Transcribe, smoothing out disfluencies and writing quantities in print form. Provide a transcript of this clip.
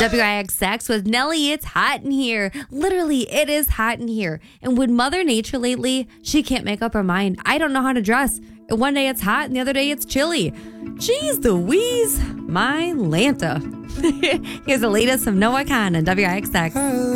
WIXX with Nelly. It's hot in here. Literally, it is hot in here. And with Mother Nature lately, she can't make up her mind. I don't know how to dress. One day it's hot and the other day it's chilly. Jeez Louise, my Lanta. Here's the latest from Noah Khan on WIXX.